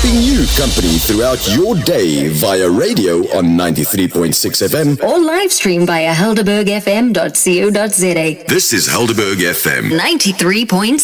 keeping you company throughout your day via radio on 93.6 FM or live stream via helderbergfm.co.za. This is Helderberg FM 93.6.